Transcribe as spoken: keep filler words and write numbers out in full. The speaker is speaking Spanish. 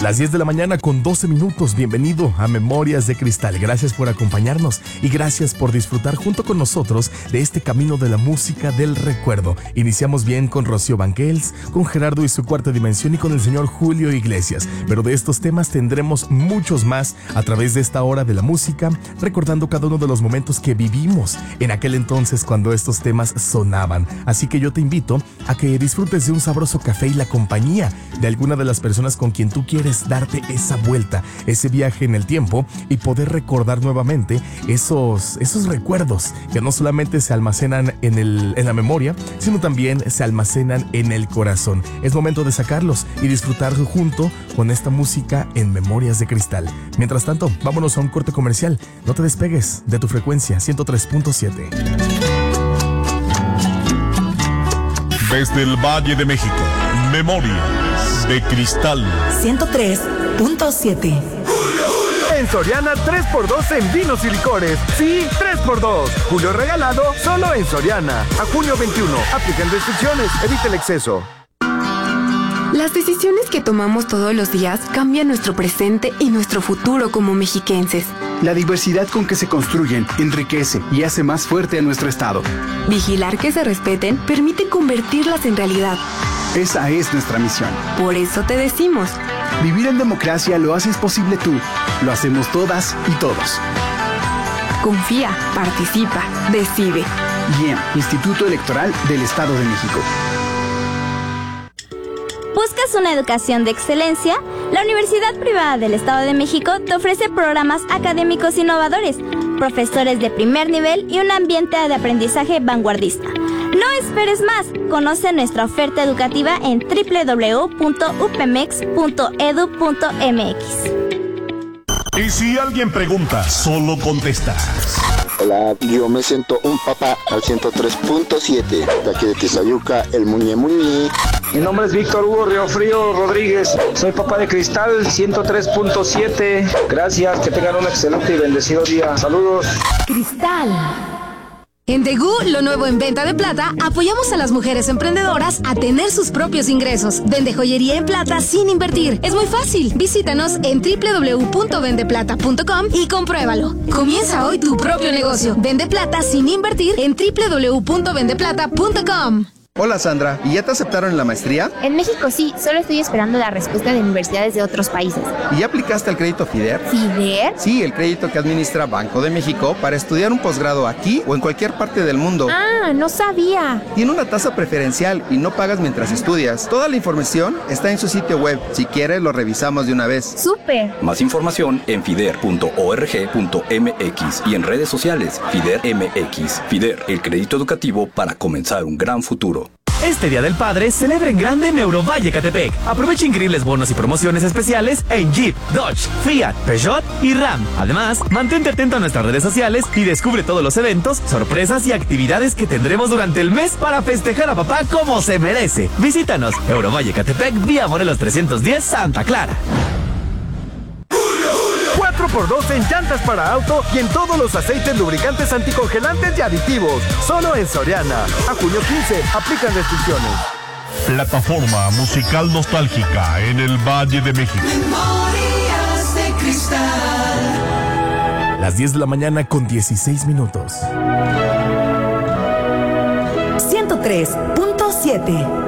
Las diez de la mañana con doce minutos. Bienvenido a Memorias de Cristal. Gracias por acompañarnos y gracias por disfrutar junto con nosotros de este camino de la música del recuerdo. Iniciamos bien con Rocío Banquels, con Gerardo y su Cuarta Dimensión y con el señor Julio Iglesias. Pero de estos temas tendremos muchos más a través de esta hora de la música, recordando cada uno de los momentos que vivimos en aquel entonces cuando estos temas sonaban. Así que yo te invito a que disfrutes de un sabroso café y la compañía de alguna de las personas con quien tú quieres darte esa vuelta, ese viaje en el tiempo y poder recordar nuevamente esos, esos recuerdos que no solamente se almacenan en, el, en la memoria, sino también se almacenan en el corazón. Es momento de sacarlos y disfrutar junto con esta música en Memorias de Cristal. Mientras tanto, vámonos a un corte comercial. No te despegues de tu frecuencia ciento tres punto siete. Desde el Valle de México, Memorias de Cristal ciento tres punto siete. En Soriana, tres por dos en vinos y licores. Sí, tres por dos. Julio regalado, solo en Soriana. A junio veintiuno. Aplican restricciones. Evita el exceso. Las decisiones que tomamos todos los días cambian nuestro presente y nuestro futuro como mexiquenses. La diversidad con que se construyen enriquece y hace más fuerte a nuestro estado. Vigilar que se respeten permite convertirlas en realidad. Esa es nuestra misión. Por eso te decimos: vivir en democracia lo haces posible tú. Lo hacemos todas y todos. Confía, participa, decide. I E M, Instituto Electoral del Estado de México. ¿Buscas una educación de excelencia? La Universidad Privada del Estado de México te ofrece programas académicos innovadores, profesores de primer nivel y un ambiente de aprendizaje vanguardista. No esperes más. Conoce nuestra oferta educativa en doble u doble u doble u punto u p m e x punto e d u punto m x. Y si alguien pregunta, solo contestas. Hola, yo me siento un papá al ciento tres punto siete, de aquí de Tizayuca, el Muñe Muñe. Mi nombre es Víctor Hugo Riofrío Rodríguez, soy papá de Cristal ciento tres punto siete. Gracias, que tengan un excelente y bendecido día. Saludos. Cristal. En Degú, lo nuevo en venta de plata, apoyamos a las mujeres emprendedoras a tener sus propios ingresos. Vende joyería en plata sin invertir. Es muy fácil. Visítanos en doble u doble u doble u punto vende plata punto com y compruébalo. Comienza hoy tu propio negocio. Vende plata sin invertir en doble u doble u doble u punto vende plata punto com. Hola Sandra, ¿y ya te aceptaron en la maestría? En México sí, solo estoy esperando la respuesta de universidades de otros países. ¿Y ya aplicaste al crédito FIDER? ¿FIDER? Sí, el crédito que administra Banco de México para estudiar un posgrado aquí o en cualquier parte del mundo. Ah, no sabía. Tiene una tasa preferencial y no pagas mientras estudias. Toda la información está en su sitio web. Si quieres, lo revisamos de una vez. ¡Súper! Más información en fider punto org punto m x y en redes sociales FIDER M X. FIDER, el crédito educativo para comenzar un gran futuro. Este Día del Padre celebra en grande en Eurovalle Ecatepec. Aprovecha increíbles bonos y promociones especiales en Jeep, Dodge, Fiat, Peugeot y Ram. Además, mantente atento a nuestras redes sociales y descubre todos los eventos, sorpresas y actividades que tendremos durante el mes para festejar a papá como se merece. Visítanos, Eurovalle Ecatepec, vía Morelos trescientos diez, Santa Clara. cuatro por dos en llantas para auto y en todos los aceites, lubricantes, anticongelantes y aditivos. Solo en Soriana. A junio quince. Aplican restricciones. Plataforma musical nostálgica en el Valle de México. Memorias de Cristal. Las diez de la mañana con dieciséis minutos. ciento tres punto siete.